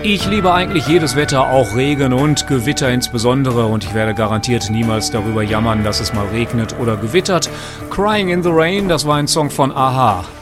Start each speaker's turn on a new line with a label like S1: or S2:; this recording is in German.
S1: Ich liebe eigentlich jedes Wetter, auch Regen und Gewitter insbesondere, und ich werde garantiert niemals darüber jammern, dass es mal regnet oder gewittert. Crying in the Rain, das war ein Song von a-ha.